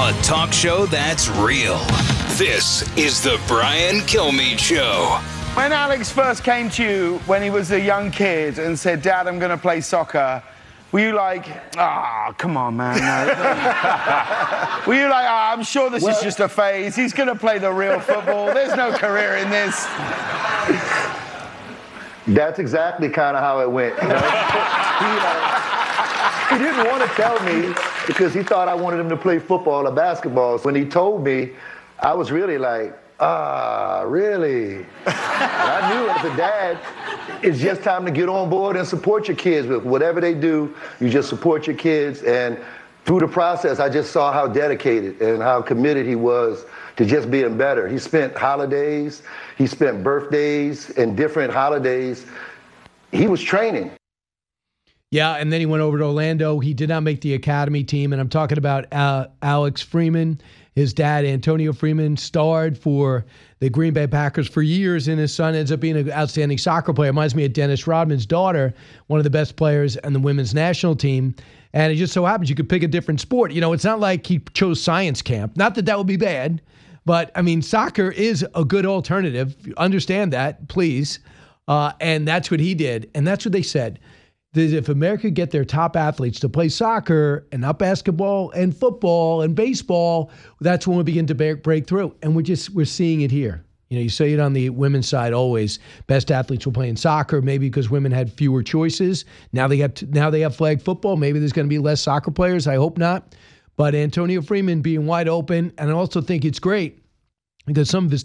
a talk show that's real. This is the Brian Kilmeade Show. When Alex first came to you when he was a young kid and said, Dad, I'm going to play soccer, were you like, come on, man. No. Were you like, I'm sure this is just a phase. He's going to play the real football. There's no career in this. That's exactly kind of how it went. You know? He didn't want to tell me because he thought I wanted him to play football or basketball. When he told me, I was really like, really? And I knew as a dad, it's just time to get on board and support your kids with whatever they do. You just support your kids. And through the process, I just saw how dedicated and how committed he was to just being better. He spent holidays, he spent birthdays and different holidays. He was training. Yeah, and then he went over to Orlando. He did not make the academy team, and I'm talking about Alex Freeman. His dad, Antonio Freeman, starred for the Green Bay Packers for years, and his son ends up being an outstanding soccer player. Reminds me of Dennis Rodman's daughter, one of the best players on the women's national team. And it just so happens you could pick a different sport. You know, it's not like he chose science camp. Not that that would be bad, but, I mean, soccer is a good alternative. Understand that, please. And that's what he did, and that's what they said. That if America could get their top athletes to play soccer and not basketball and football and baseball, that's when we begin to break through. And we're seeing it here. You know, you see it on the women's side always. Best athletes were playing soccer, maybe because women had fewer choices. Now they have flag football. Maybe there's going to be less soccer players. I hope not. But Antonio Freeman being wide open, and I also think it's great because some of his